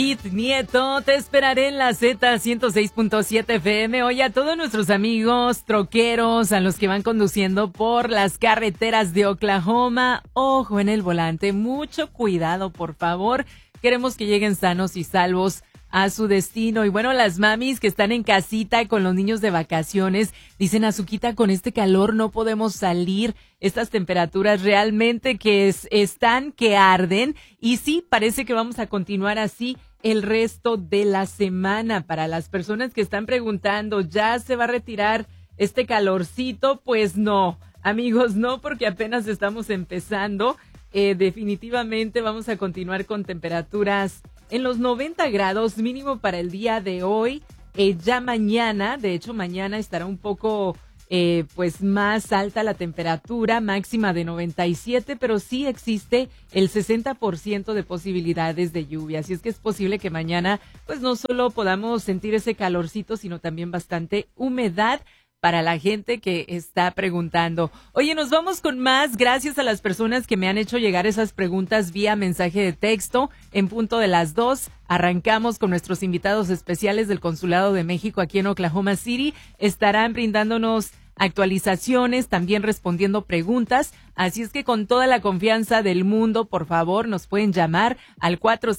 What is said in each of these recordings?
Nieto, te esperaré en la Z106.7 FM. Oye, a todos nuestros amigos troqueros, a los que van conduciendo por las carreteras de Oklahoma, ojo en el volante, mucho cuidado, por favor. Queremos que lleguen sanos y salvos a su destino. Y bueno, las mamis que están en casita con los niños de vacaciones, dicen: Azuquita, con este calor no podemos salir. Estas temperaturas realmente están que arden. Y sí, parece que vamos a continuar así el resto de la semana. Para las personas que están preguntando, ¿ya se va a retirar este calorcito? Pues no, amigos, no, porque apenas estamos empezando. Definitivamente vamos a continuar con temperaturas en los 90 grados mínimo para el día de hoy. Ya mañana, de hecho mañana estará un poco pues más alta la temperatura, máxima de 97, pero sí existe el 60% de posibilidades de lluvia. Así es que es posible que mañana pues no solo podamos sentir ese calorcito, sino también bastante humedad para la gente que está preguntando. Oye, nos vamos con más. Gracias a las personas que me han hecho llegar esas preguntas vía mensaje de texto. En punto de las 2, arrancamos con nuestros invitados especiales del Consulado de México aquí en Oklahoma City. Estarán brindándonos actualizaciones, también respondiendo preguntas. Así es que con toda la confianza del mundo, por favor, nos pueden llamar al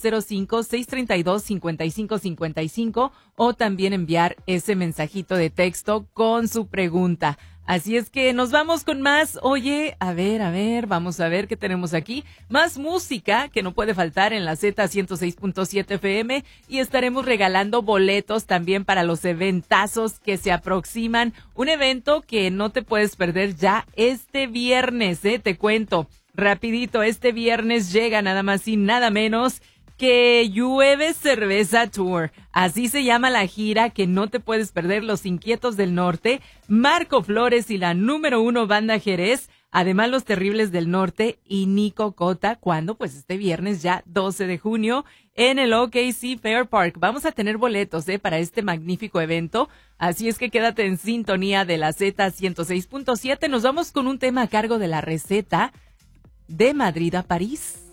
405-632-5555 o también enviar ese mensajito de texto con su pregunta. Así es que nos vamos con más. Oye, a ver, vamos a ver qué tenemos aquí. Más música que no puede faltar en la Z106.7 FM y estaremos regalando boletos también para los eventazos que se aproximan. Un evento que no te puedes perder ya este viernes, te cuento. Rapidito, este viernes llega nada más y nada menos que Llueve Cerveza Tour. Así se llama la gira que no te puedes perder. Los Inquietos del Norte, Marco Flores y la número 1 Banda Jerez, además Los Terribles del Norte y Nico Cota. ¿Cuándo? Pues este viernes ya 12 de junio en el OKC Fair Park. Vamos a tener boletos para este magnífico evento. Así es que quédate en sintonía de la Z106.7. Nos vamos con un tema a cargo de La Receta, de Madrid a París.